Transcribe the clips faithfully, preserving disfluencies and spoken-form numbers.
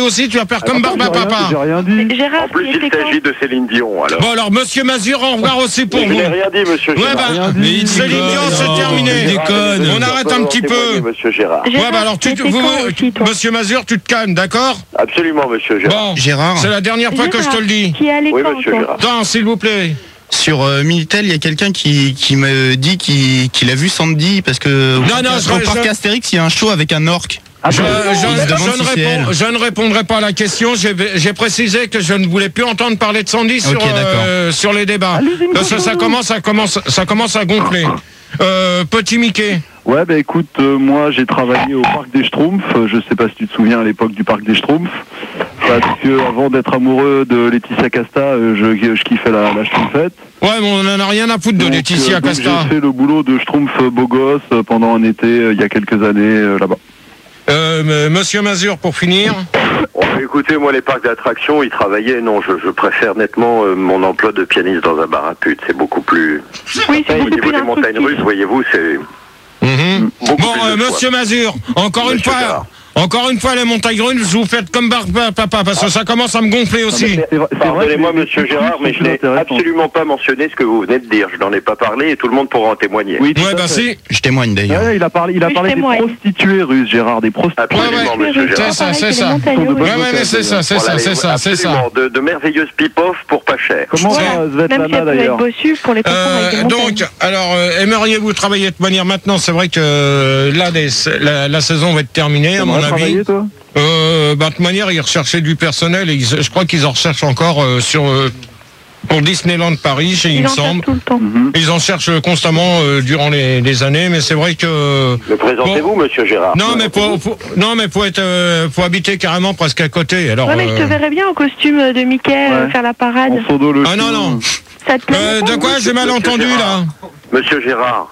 aussi, tu vas faire comme Attends, Barba j'ai rien- Papa. J'ai rien dit. Gérard, En plus, qui il était s'agit de Céline Dion, alors. Bon, alors, monsieur Mazur, au revoir aussi pour Je vous. n'ai rien dit, monsieur Ouais, Gérard. bah, rien dit. Mais il Céline déconne, Dion, c'est non, terminé. il déconne. On arrête un petit peu. Témoigner, monsieur Gérard. Gérard, Ouais, bah alors, tu, qui était vous, quand aussi, toi monsieur Mazur, tu te calmes, d'accord? Absolument, monsieur Gérard. Bon, Gérard, c'est la dernière fois que je te le dis. Qui est allé Oui, quand, monsieur toi Gérard. Attends, s'il vous plaît. sur euh, Minitel, il y a quelqu'un qui, qui me dit qu'il qu'il a vu Sandy parce que au Non, parc- non, je- au parc je- Astérix, il y a un show avec un orque. Je, je- Il se je demande ne si c'est réponds, elle. je ne répondrai pas à la question. J'ai j'ai précisé que je ne voulais plus entendre parler de Sandy sur, Ok, d'accord. euh, sur les débats. Allez-y, Parce que ça commence, ça commence, ça commence à gonfler. Euh, petit Mickey. Ouais, bah écoute, euh, moi j'ai travaillé au Parc des Schtroumpfs. Euh, Je sais pas si tu te souviens à l'époque du Parc des Schtroumpfs. Parce que avant d'être amoureux de Laetitia Casta, euh, je, je kiffais la, la Schtroumpfette. Ouais, mais on en a rien à foutre de Donc, Laetitia euh, donc, Casta. J'ai fait le boulot de Schtroumpf beau gosse euh, pendant un été euh, il y a quelques années euh, là-bas. Euh, mais Monsieur Mazur, pour finir. Bon, écoutez, moi, les parcs d'attractions, ils travaillaient. Non, je, je préfère nettement euh, mon emploi de pianiste dans un bar à putes. C'est beaucoup plus. Oui, c'est Au beaucoup niveau plus des montagnes instructif. russes, voyez-vous, c'est Mhm. beaucoup Bon, plus euh, de choix. Monsieur Mazur, encore une Monsieur fois, Gérard. encore une fois, les montagnes russes, vous faites comme Barba Papa, parce que ça commence à me gonfler aussi. C'est vrai- c'est vrai Pardonnez-moi, que les- monsieur les Gérard, mais sont je n'ai plus intéressants. absolument pas mentionné ce que vous venez de dire. Je n'en ai pas parlé et tout le monde pourra en témoigner. Oui, tout Ouais, à bah fait. si. Je témoigne d'ailleurs. Ouais, il a parlé, il a Oui, parlé je des témoigne. prostituées russes, Gérard, des prostituées. Absolument, Ouais, monsieur C'est Gérard. ça, Pareil c'est que ça. les montagnes Sont de russes. bonnes Ouais, ouais, mais c'est ça, c'est Voilà, ça, c'est ça, c'est ça. absolument, De, de merveilleuses pip-off pour pas cher. Comment C'est- va Même si Svetlana elle peut être d'ailleurs? bossue pour les confondre avec des Euh, montagnes. donc, alors, euh, aimeriez-vous travailler de manière maintenant? C'est vrai que euh, là, des- la, la saison va être terminée, à mon T'aimerais avis. travailler, toi? Euh, bah, de toute manière, ils recherchaient du personnel et ils- je crois qu'ils en recherchent encore euh, sur euh, pour Disneyland Paris, il Ils me en cherchent semble. tout le temps. Mhm. Ils en cherchent constamment euh, durant les, les années, mais c'est vrai que Me présentez-vous, monsieur Gérard? non, mais faut, faut- non, mais faut être, euh, faut habiter carrément presque à côté. Alors, Ouais, mais je te euh, verrais bien en costume de Mickey euh, Ouais. faire la parade. En sodo le ah non, chien. non. Ça te plaît Euh, de quoi j'ai mal Monsieur entendu Gérard. là? Monsieur Gérard,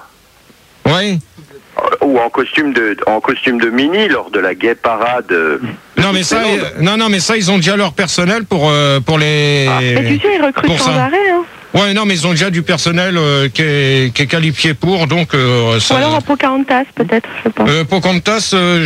Oui. euh, ou en costume de en costume de mini lors de la gay parade. euh, Non, mais ça, Disneyland. euh, non, non, mais ça, ils ont déjà leur personnel pour euh, pour les. Mais tu sais, ils recrutent pour sans ça. arrêt. Hein. Ouais, non, mais ils ont déjà du personnel euh, qui, est, qui est qualifié pour, donc euh, ça. Ou alors à Pocahontas, peut-être, je sais pas. Euh, Pocahontas, euh,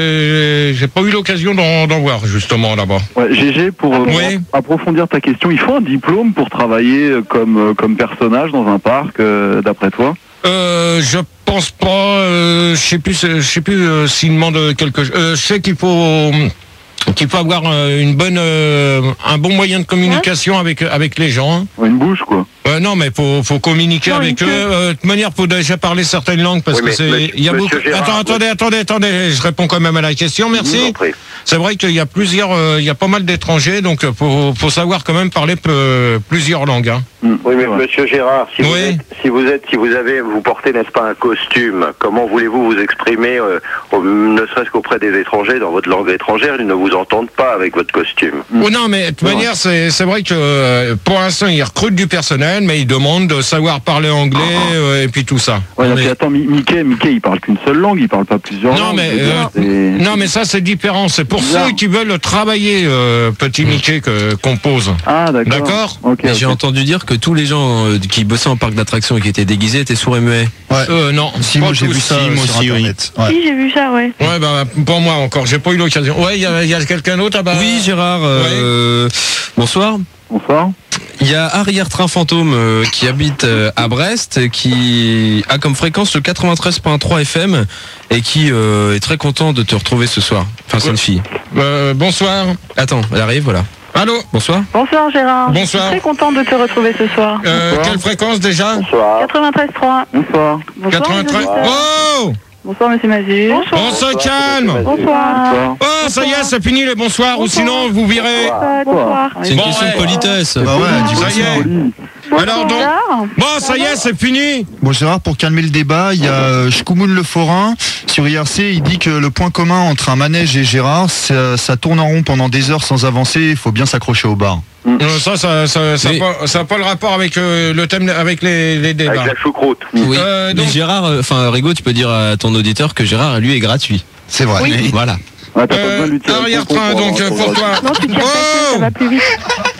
j'ai j'ai pas eu l'occasion d'en d'en voir justement là-bas. Ouais, G G, pour, euh, pour Oui. approfondir ta question, il faut un diplôme pour travailler euh, comme, euh, comme personnage dans un parc, euh, d'après toi? Euh, je pense pas. Euh, je sais plus. Je sais plus euh, s'il demande quelque chose. Euh, je sais qu'il faut qu'il faut avoir euh, une bonne, euh, un bon moyen de communication avec avec les gens. hein. Ouais, une bouche, quoi. Euh, non, mais faut faut communiquer Non, avec une eux. queue. Euh, de toute manière, faut déjà parler certaines langues parce Oui, que mais c'est. monsieur- Il y a monsieur beaucoup. Gérard, Attends, attendez, attendez, attendez. Je réponds quand même à la question. je vous en Merci. prie. C'est vrai qu'il y a plusieurs, euh, il y a pas mal d'étrangers, donc euh, faut faut savoir quand même parler peu- plusieurs langues. hein. Mm, Oui, mais ouais. monsieur Gérard, si, vous Oui. êtes, si vous êtes, si vous avez, vous portez, n'est-ce pas, un costume, comment voulez-vous vous exprimer, euh, au- ne serait-ce qu'auprès des étrangers, dans votre langue étrangère, ils ne vous entendent pas avec votre costume. Oh non, mais de toute Ouais. manière, c'est c'est vrai que euh, pour l'instant, ils recrutent du personnel, mais ils demandent de savoir parler anglais euh, et puis tout ça. Ouais, Non, puis mais, attends, Mi- Mickey, Mickey, il parle qu'une seule langue, il parle pas plusieurs Non, langues. mais, je veux dire, euh, c'est- non, mais ça, c'est différent. C'est pour Bizarre. ceux qui veulent travailler, euh, petit Mickey, que- qu'on pose. Ah, d'accord. D'accord. Ok, Mais ok. j'ai entendu dire que tous les gens euh, qui bossaient en parc d'attractions et qui étaient déguisés étaient sourds et muets. Ouais. Euh, non, Si, pas moi j'ai tous. vu ça Si, euh, moi sur aussi, oui. internet. Ouais. Si, j'ai vu ça, ouais. Ouais, bah, pour moi encore, j'ai pas eu l'occasion. Ouais, il y a, il y a quelqu'un d'autre ah bah, Oui, Gérard. euh, Bonsoir. Bonsoir. Il y a Arrière Train Fantôme euh, qui habite euh, à Brest, qui a comme fréquence le quatre-vingt-treize point trois F M et qui euh, est très content de te retrouver ce soir. Enfin, c'est une fille. Euh, bonsoir. Attends, elle arrive, voilà. Allô. Bonsoir. Bonsoir Gérard. Bonsoir. Je suis très contente de te retrouver ce soir. Euh, Bonsoir. quelle fréquence déjà? Bonsoir. quatre-vingt-treize trois. Bonsoir. Bonsoir. quatre-vingt-treize. les auditeurs. Oh. Bonsoir Monsieur Mazur. Bonsoir. On se calme. Bonsoir. Bonsoir. Oh, ça y est, c'est fini les bonsoirs, ou Bonsoir. sinon vous virez. Bonsoir. C'est une Bon, question ouais. de politesse. Bah ouais, du coup, Ça y est. Poli. Alors donc, Bonsoir. bon, ça y est, c'est fini. Bon Gérard, pour calmer le débat, il y a euh, Shkoumoun le Forain sur I R C, il dit que le point commun entre un manège et Gérard, ça, ça tourne en rond pendant des heures sans avancer, il faut bien s'accrocher au bar. Euh, ça, ça, ça, ça, Mais- a pas, ça a pas le rapport avec euh, le thème, avec les, les débats. Avec la choucroute. Oui. Euh, donc- Mais Gérard, euh, enfin Rigaud, tu peux dire à ton auditeur que Gérard, lui, est gratuit. C'est vrai. Oui. Voilà. Ouais, t'as pas Euh, besoin de lui tirer arrière-train, le donc, concours, pour hein, toi. Non, tu tires pas, Oh. ça va plus vite.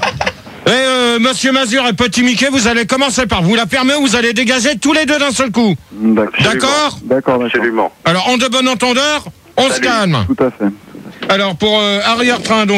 Et euh, Monsieur Mazur et Petit Mickey, vous allez commencer par vous la fermer ou vous allez dégager tous les deux d'un seul coup. D'accord. D'accord. D'accord, d'accord. Absolument. Alors, en de bon entendeur, on se Salut. calme. Tout à fait. Alors, pour euh, arrière-train, donc.